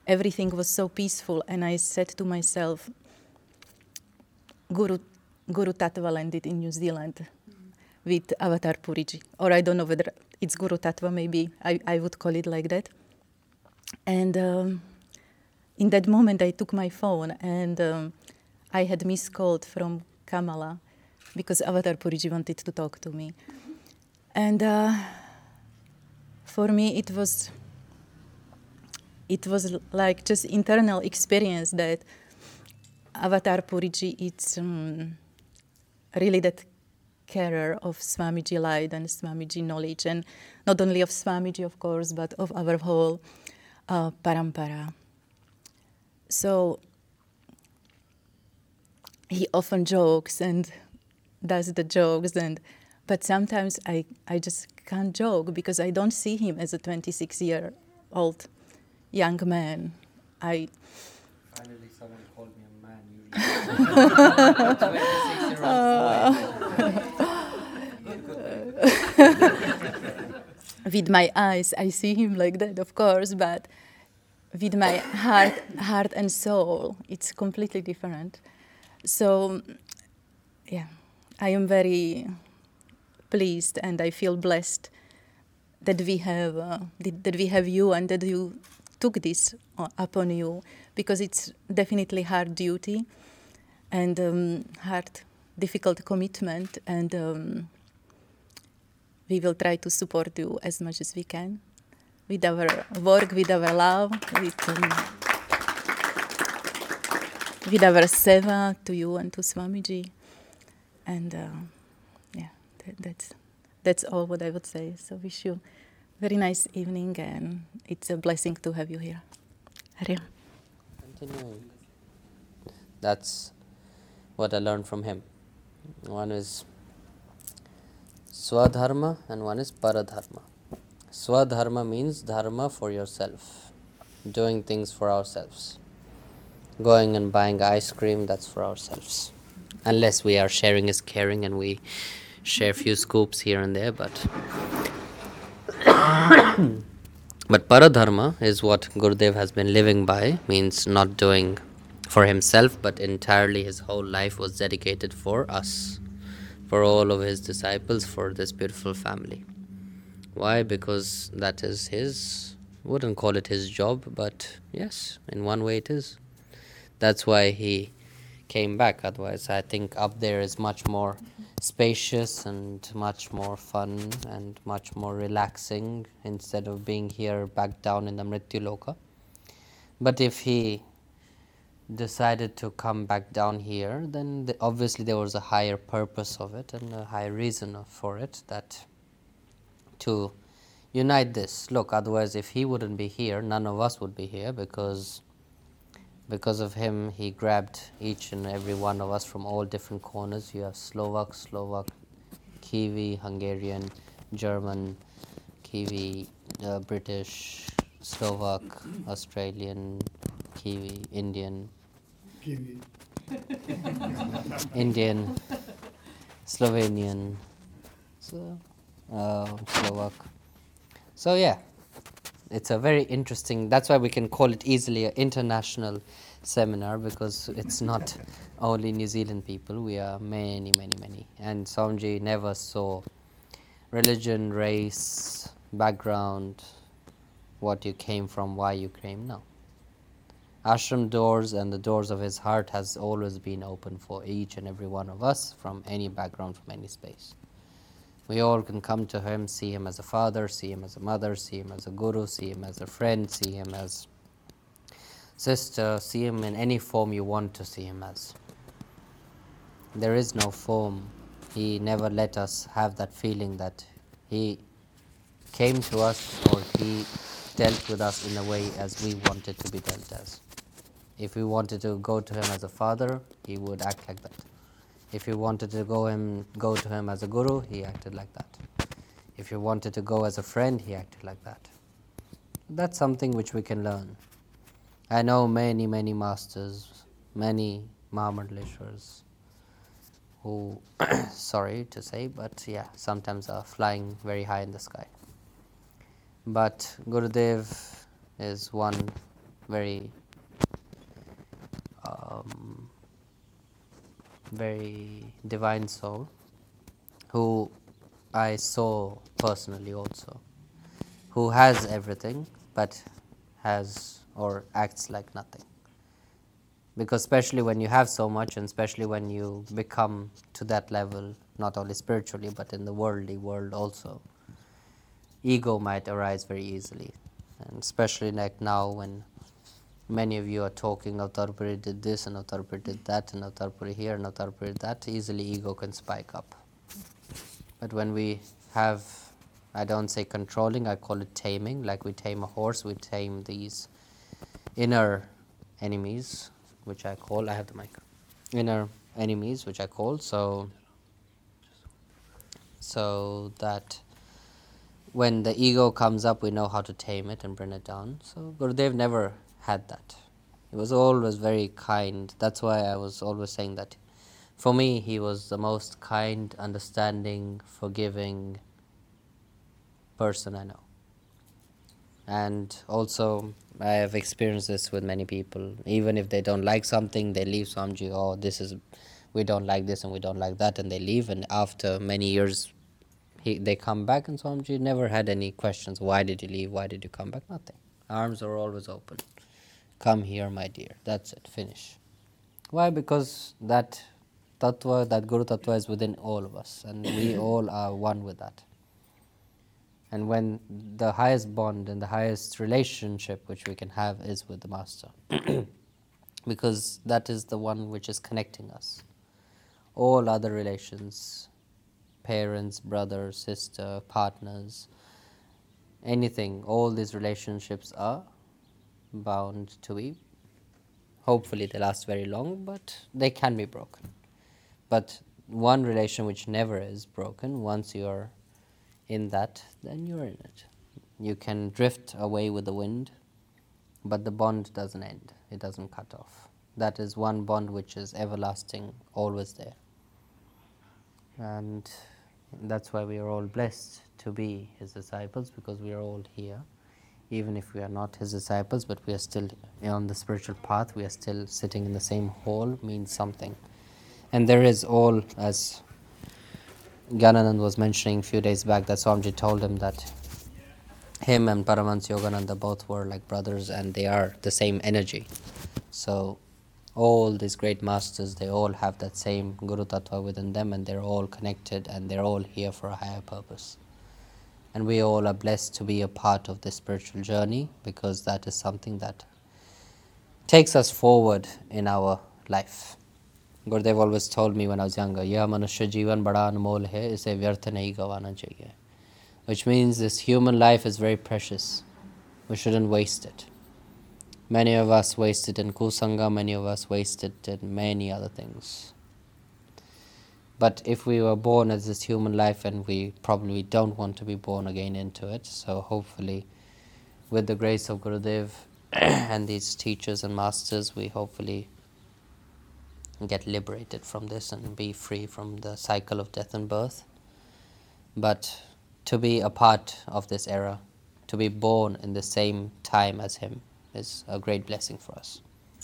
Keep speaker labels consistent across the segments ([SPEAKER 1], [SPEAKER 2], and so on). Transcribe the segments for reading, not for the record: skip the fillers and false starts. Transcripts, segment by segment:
[SPEAKER 1] everything was so peaceful, and I said to myself, Guru Tattva landed in New Zealand with Avatar Puriji. Or I don't know whether it's Guru Tattva, maybe I would call it like that. And in that moment, I took my phone, and I had missed call from Kamala because Avatar Puriji wanted to talk to me. And for me, it was like just internal experience that Avatar Puriji is really that carer of Swamiji light and Swamiji knowledge, and not only of Swamiji, of course, but of our whole parampara. So he often jokes and does the jokes, but sometimes I just can't joke because I don't see him as a 26-year-old young man.
[SPEAKER 2] Finally, someone called me a man. Usually, 26-year-old boy.
[SPEAKER 1] With my eyes, I see him like that, of course, but with my heart and soul, it's completely different. So, yeah, I am very pleased, and I feel blessed that we have you, and that you took this upon you, because it's definitely hard duty and hard, difficult commitment, and we will try to support you as much as we can with our work, with our love, with our seva to you and to Swamiji. And that's all what I would say. So wish you a very nice evening, and it's a blessing to have you here. Hare.
[SPEAKER 2] Continuing. That's what I learned from him. One is Swadharma and one is Paradharma. Swadharma means dharma for yourself, doing things for ourselves. Going and buying ice cream, that's for ourselves. Unless we are sharing is caring and we share a few scoops here and there, but Paradharma is what Gurudev has been living by, means not doing for himself, but entirely his whole life was dedicated for us, for all of his disciples, for this beautiful family. Why? Because that is his, wouldn't call it his job, but yes, in one way it is. That's why he came back. Otherwise, I think up there is much more spacious and much more fun and much more relaxing instead of being here back down in the Mrityu Loka. But if he decided to come back down here, then obviously there was a higher purpose of it and a higher reason for it, that to unite this. Look, otherwise if he wouldn't be here, none of us would be here, because of him, he grabbed each and every one of us from all different corners. You have Slovak, Kiwi, Hungarian, German, Kiwi, British, Slovak, Australian, Kiwi, Indian, Indian, Slovenian, Slovak. So yeah, it's a very interesting, that's why we can call it easily an international seminar, because it's not only New Zealand people, we are many. And Swamiji never saw religion, race, background, what you came from, why you came, no. Ashram doors and the doors of his heart has always been open for each and every one of us, from any background, from any space. We all can come to him, see him as a father, see him as a mother, see him as a guru, see him as a friend, see him as sister, see him in any form you want to see him as. There is no form. He never let us have that feeling that he came to us or he dealt with us in a way as we wanted to be dealt as. If we wanted to go to him as a father, he would act like that. If you wanted to go to him as a guru, he acted like that. If you wanted to go as a friend, he acted like that. That's something which we can learn. I know many masters, many Mahamandaleshwaras who, sorry to say, but yeah, sometimes are flying very high in the sky. But Gurudev is one very, um, very divine soul who I saw personally also, who has everything but has or acts like nothing. Because especially when you have so much, and especially when you become to that level, not only spiritually but in the worldly world also, ego might arise very easily. And especially like now when many of you are talking, Avtarpuri did this and Avtarpuri did that and Avtarpuri here and Avtarpuri that, easily ego can spike up. But when we have, I don't say controlling, I call it taming, like we tame a horse, we tame these inner enemies, which I call, I have the mic, inner enemies, which I call, so that when the ego comes up, we know how to tame it and bring it down. So Gurudev never had that. He was always very kind. That's why I was always saying that for me, he was the most kind, understanding, forgiving person I know. And also, I have experienced this with many people. Even if they don't like something, they leave Swamiji, oh, we don't like this and we don't like that, and they leave. And after many years, they come back, and Swamiji never had any questions. Why did you leave? Why did you come back? Nothing. Arms are always open. Come here, my dear. That's it. Finish. Why? Because that tattva, that Guru tattva is within all of us, and we all are one with that. And when the highest bond and the highest relationship which we can have is with the Master, because that is the one which is connecting us. All other relations, parents, brother, sister, partners, anything, all these relationships are bound to be, hopefully they last very long, but they can be broken. But one relation which never is broken, once you are in that, then you're in it. You can drift away with the wind, but the bond doesn't end. It doesn't cut off. That is one bond which is everlasting, always there. And that's why we are all blessed to be his disciples, because we are all here. Even if we are not his disciples, but we are still on the spiritual path, we are still sitting in the same hall, means something. And there is all, as Gyananand was mentioning a few days back, that Swamiji told him that him and Paramahansa Yogananda both were like brothers, and they are the same energy. So all these great masters, they all have that same Guru Tattva within them, and they're all connected, and they're all here for a higher purpose. And we all are blessed to be a part of this spiritual journey, because that is something that takes us forward in our life. Gurudev always told me when I was younger, "Yeh manushya jeevan bada anmol hai, ise vyarth nahi gavana chahiye." Which means this human life is very precious. We shouldn't waste it. Many of us waste it in kusanga, many of us waste it in many other things. But if we were born as this human life, and we probably don't want to be born again into it, so hopefully with the grace of Gurudev and these teachers and masters, we hopefully get liberated from this and be free from the cycle of death and birth. But to be a part of this era, to be born in the same time as him, is a great blessing for us.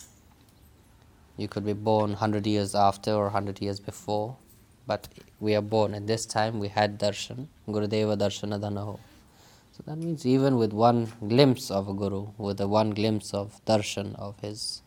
[SPEAKER 2] You could be born 100 years after or 100 years before, but we are born, and this time we had darshan, Gurudeva darshana dhanaho. So that means even with one glimpse of a Guru, with the one glimpse of darshan of his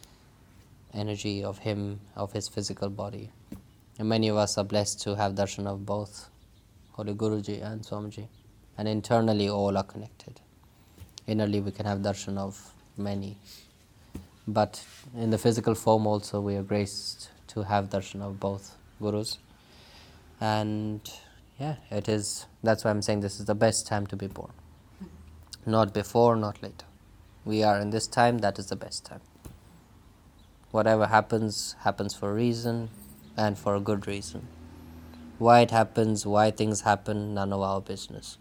[SPEAKER 2] energy, of him, of his physical body. And many of us are blessed to have darshan of both Holy Guruji and Swamiji. And internally all are connected. Innerly we can have darshan of many. But in the physical form also we are graced to have darshan of both Gurus. And yeah, it is, that's why I'm saying this is the best time to be born. Not before, not later. We are in this time, that is the best time. Whatever happens, happens for a reason and for a good reason. Why it happens, why things happen, none of our business.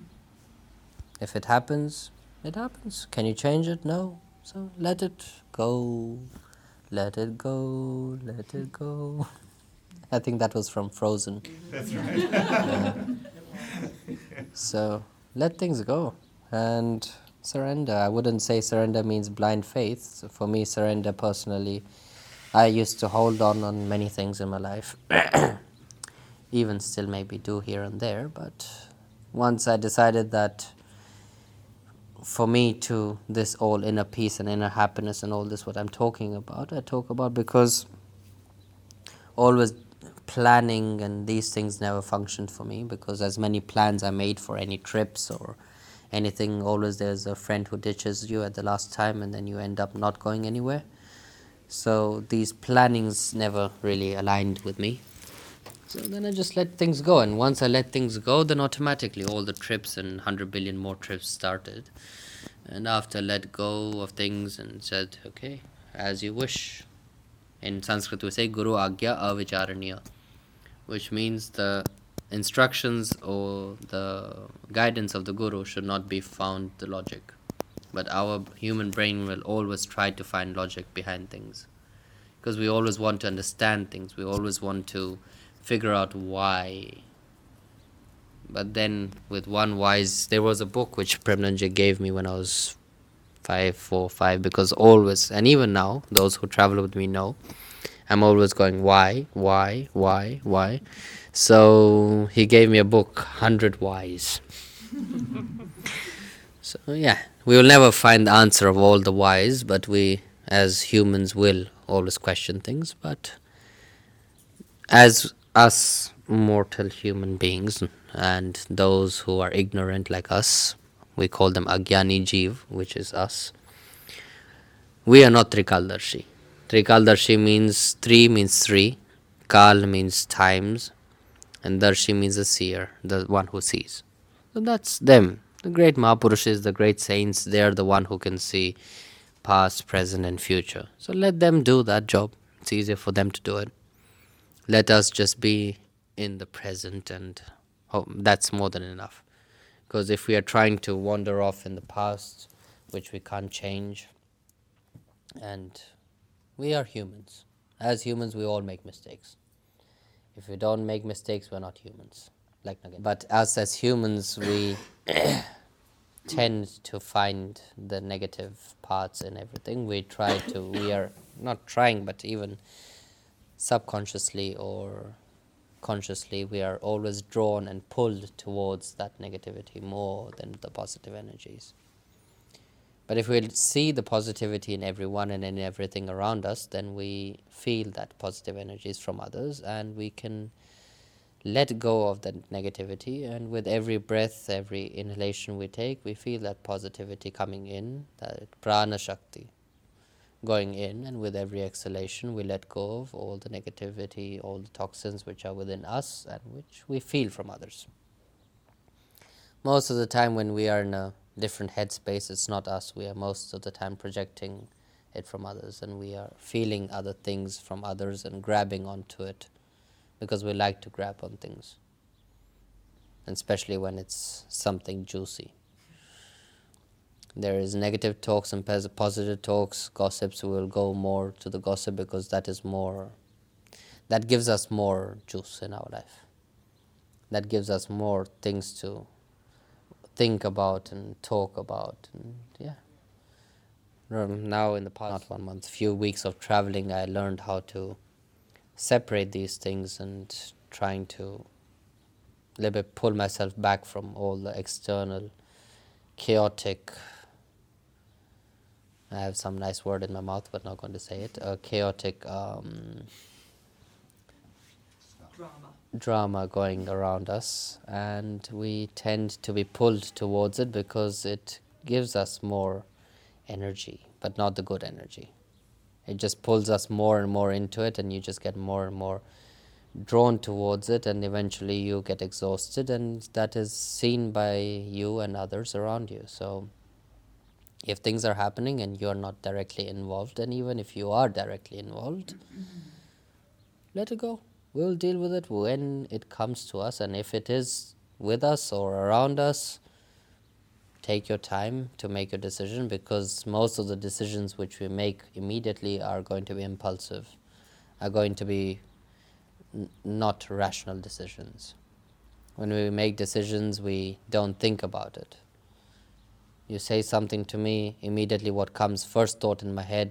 [SPEAKER 2] If it happens, it happens. Can you change it? No. So let it go. Let it go. Let it go. I think that was from Frozen.
[SPEAKER 3] That's right.
[SPEAKER 2] So let things go. And Surrender. I wouldn't say surrender means blind faith. So for me, surrender personally, I used to hold on many things in my life, even still maybe do here and there. But once I decided that for me to this all inner peace and inner happiness and all this what I'm talking about, I talk about because always planning and these things never functioned for me, because as many plans I made for any trips or anything, always there's a friend who ditches you at the last time and then you end up not going anywhere. So these plannings never really aligned with me. So then I just let things go, and once I let things go, then automatically all the trips and 100 billion more trips started. And after I let go of things and said, okay, as you wish. In Sanskrit we say Guru Agya Avicharaniya, which means the instructions or the guidance of the Guru should not be found the logic. But our human brain will always try to find logic behind things, because we always want to understand things, we always want to figure out why. But then with one wise, there was a book which Premnanji gave me when I was 4, 5, because always, and even now, those who travel with me know, I'm always going, why? So he gave me a book, 100 Whys. So yeah, we will never find the answer of all the whys, but we as humans will always question things. But as us mortal human beings and those who are ignorant like us, we call them Agyani Jeev, which is us. We are not Trikaldarshi. Trikaldarshi means means three, Kal means times, and Darshi means the seer, the one who sees. So that's them. The great Mahapurushes, the great saints, they are the one who can see past, present and future. So let them do that job. It's easier for them to do it. Let us just be in the present, and that's more than enough. Because if we are trying to wander off in the past, which we can't change, and we are humans. As humans, we all make mistakes. If we don't make mistakes, we're not humans. But us as humans, we tend to find the negative parts in everything. We are not trying, but even subconsciously or consciously, we are always drawn and pulled towards that negativity more than the positive energies. But if we see the positivity in everyone and in everything around us, then we feel that positive energies from others, and we can let go of that negativity. And with every breath, every inhalation we take, we feel that positivity coming in, that prana shakti going in, and with every exhalation we let go of all the negativity, all the toxins which are within us and which we feel from others. Most of the time when we are in a different headspace, it's not us. We are most of the time projecting it from others, and we are feeling other things from others and grabbing onto it, because we like to grab on things, and especially when it's something juicy. There is negative talks and positive talks, gossips. We will go more to the gossip because that gives us more juice in our life. That gives us more things to think about and talk about. And yeah. Now in the past, not 1 month, few weeks of traveling, I learned how to separate these things and trying to a little bit pull myself back from all the external chaotic, I have some nice word in my mouth but not going to say it, chaotic drama going around us, and we tend to be pulled towards it because it gives us more energy, but not the good energy. It just pulls us more and more into it, and you just get more and more drawn towards it, and eventually you get exhausted, and that is seen by you and others around you. So if things are happening and you are not directly involved, and even if you are directly involved, let it go. We'll deal with it when it comes to us, and if it is with us or around us, take your time to make your decision, because most of the decisions which we make immediately are going to be impulsive, are going to be not rational decisions. When we make decisions, we don't think about it. You say something to me, immediately what comes first thought in my head